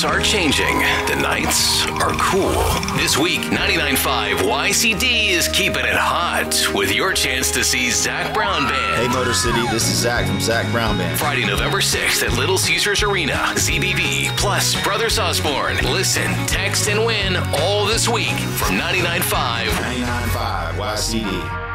seasons are changing. The nights are cool. This week, 99.5 YCD is keeping it hot with your chance to see Zac Brown Band. Hey, Motor City, this is Zach from Zac Brown Band. Friday, November 6th at Little Caesars Arena. ZBB plus Brothers Osborne. Listen, text, and win all this week from 99.5 99.5 YCD.